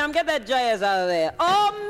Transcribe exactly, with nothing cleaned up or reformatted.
Sam, get that jazz out of there. Oh,